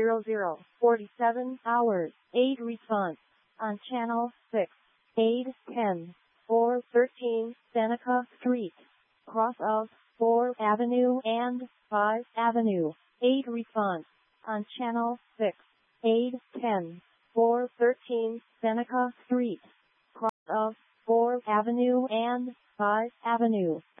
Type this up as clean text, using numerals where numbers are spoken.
47 hours. Aid response on channel 6. Aid 10 413 Seneca Street, cross of 4th Avenue and 5th Avenue. Aid response on channel 6. Aid 10 413 Seneca Street, cross of 4th Avenue and 5th Avenue.